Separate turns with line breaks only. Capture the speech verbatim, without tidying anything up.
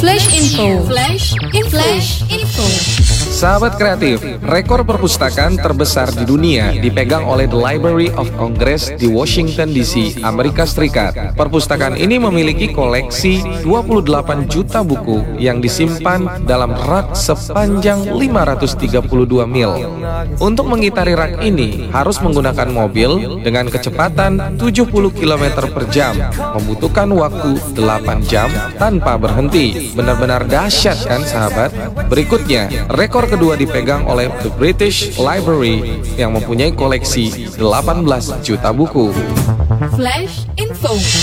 Flash Info. Flash Info. Flash Info.
Sahabat kreatif, rekor perpustakaan terbesar di dunia dipegang oleh The Library of Congress di Washington D C, Amerika Serikat. Perpustakaan ini memiliki koleksi dua puluh delapan juta buku yang disimpan dalam rak sepanjang lima ratus tiga puluh dua mil. Untuk mengitari rak ini harus menggunakan mobil dengan kecepatan tujuh puluh kilometer per jam, membutuhkan waktu delapan jam tanpa berhenti. Benar-benar dahsyat kan sahabat? Berikutnya, rekor kedua dipegang oleh The British Library yang mempunyai koleksi delapan belas juta buku.
Flash Info.